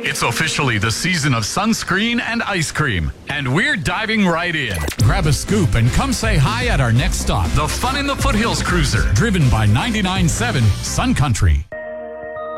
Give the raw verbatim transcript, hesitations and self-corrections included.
It's officially the season of sunscreen and ice cream, and we're diving right in. Grab a scoop and come say hi at our next stop, the Fun in the Foothills Cruiser, driven by ninety-nine point seven Sun Country.